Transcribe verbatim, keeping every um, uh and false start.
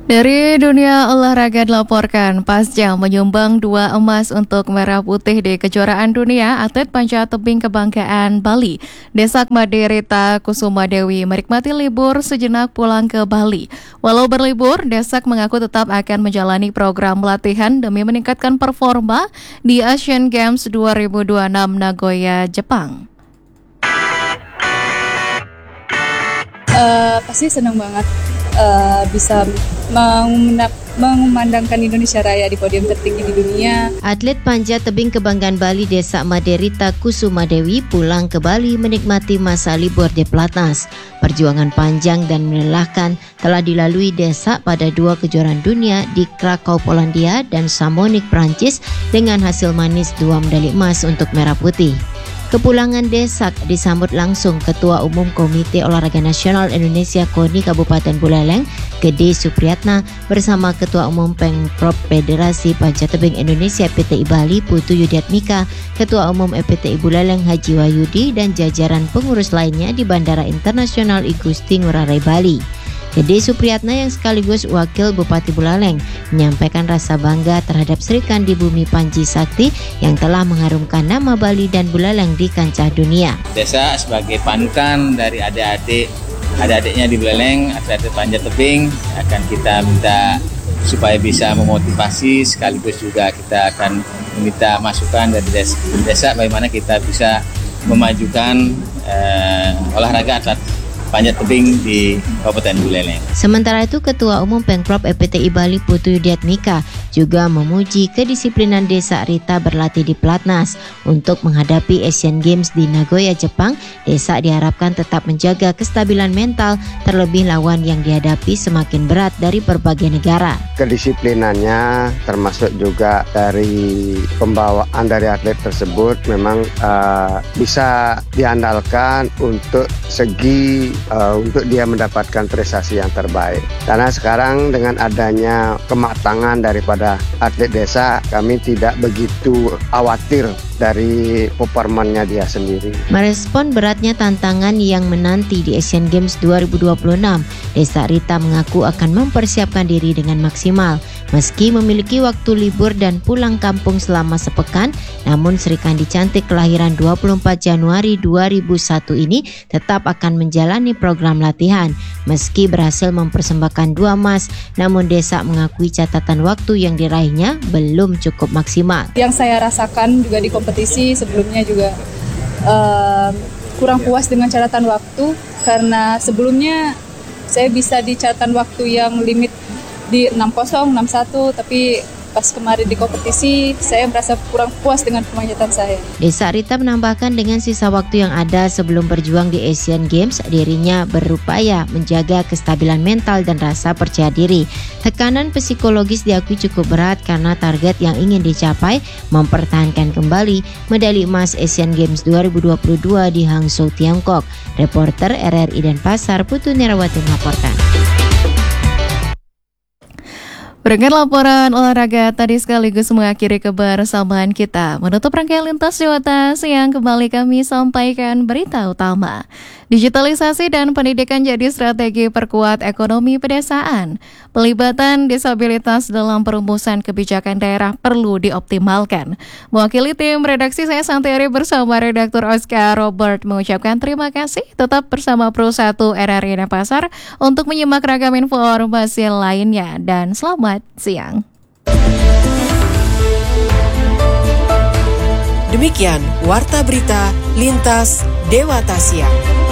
Dari dunia olahraga dilaporkan, pasca menyumbang dua emas untuk Merah Putih di kejuaraan dunia, atlet panjat tebing kebanggaan Bali, Desak Maderita Kusuma Dewi menikmati libur sejenak pulang ke Bali. Walau berlibur, Desak mengaku tetap akan menjalani program latihan demi meningkatkan performa di Asian Games dua ribu dua puluh enam Nagoya, Jepang. Uh, pasti senang banget uh, bisa mengumandangkan Indonesia Raya di podium tertinggi di dunia. Atlet panjat tebing kebanggaan Bali Desak Maderita Kusuma Dewi pulang ke Bali menikmati masa libur di Pelatnas. Perjuangan panjang dan melelahkan telah dilalui Desak pada dua kejuaraan dunia di Krakow, Polandia dan Chamonix, Prancis dengan hasil manis dua medali emas untuk Merah Putih. Kepulangan Desak disambut langsung Ketua Umum Komite Olahraga Nasional Indonesia KONI Kabupaten Buleleng, Gede Supriyatna, bersama Ketua Umum Pengprov Federasi Panjat Tebing Indonesia P T I Bali Putu Yudiatmika, Ketua Umum E P T I Buleleng Haji Wahyudi, dan jajaran pengurus lainnya di Bandara Internasional I Gusti Ngurah Rai Bali. Gede Supriyatna yang sekaligus Wakil Bupati Buleleng menyampaikan rasa bangga terhadap Sri Kandi Bumi Panji Sakti yang telah mengharumkan nama Bali dan Buleleng di kancah dunia. Desa sebagai panutan dari adik-adik adik-adiknya di Buleleng, atlet panjat tebing, akan kita minta supaya bisa memotivasi, sekaligus juga kita akan meminta masukan dari desa, desa bagaimana kita bisa memajukan eh, olahraga atlet panjat tebing di Kabupaten Buleleng. Sementara itu, Ketua Umum Pengprov E P T I Bali Putu Yudiatmika juga memuji kedisiplinan Desak Rita berlatih di Pelatnas. Untuk menghadapi Asian Games di Nagoya, Jepang, Desak diharapkan tetap menjaga kestabilan mental, terlebih lawan yang dihadapi semakin berat dari berbagai negara. Kedisiplinannya termasuk juga dari pembawaan dari atlet tersebut memang uh, bisa diandalkan untuk segi Uh, untuk dia mendapatkan prestasi yang terbaik. Karena sekarang dengan adanya kematangan daripada atlet desa, kami tidak begitu khawatir dari performanya dia sendiri. Merespon beratnya tantangan yang menanti di Asian Games dua ribu dua puluh enam, Desak Rita mengaku akan mempersiapkan diri dengan maksimal. Meski memiliki waktu libur dan pulang kampung selama sepekan, namun Sri Kandi Cantik kelahiran dua puluh empat Januari dua ribu satu ini tetap akan menjalani program latihan. Meski berhasil mempersembahkan dua emas, namun Desak mengakui catatan waktu yang diraihnya belum cukup maksimal. Yang saya rasakan juga di kompetisi sebelumnya juga uh, kurang puas dengan catatan waktu, karena sebelumnya saya bisa di catatan waktu yang limit di enam nol enam satu, tapi pas kemarin di kompetisi saya merasa kurang puas dengan pemanjatan saya. Desak Rita menambahkan dengan sisa waktu yang ada sebelum berjuang di Asian Games, dirinya berupaya menjaga kestabilan mental dan rasa percaya diri. Tekanan psikologis diakui cukup berat karena target yang ingin dicapai mempertahankan kembali medali emas Asian Games dua ribu dua puluh dua di Hangzhou, Tiongkok. Reporter R R I Denpasar, Putu Nerawati melaporkan. Dengan laporan olahraga tadi sekaligus mengakhiri kebersamaan kita. Menutup rangkaian lintas Jakarta siang, kembali kami sampaikan berita utama. Digitalisasi dan pendidikan jadi strategi perkuat ekonomi pedesaan. Pelibatan disabilitas dalam perumusan kebijakan daerah perlu dioptimalkan. Mewakili tim redaksi, saya Santiari bersama redaktur Oscar Robert mengucapkan terima kasih. Tetap bersama Pro satu R R I Denpasar untuk menyimak ragam informasi lainnya. Dan selamat siang. Demikian Warta Berita Lintas Dewata Siang.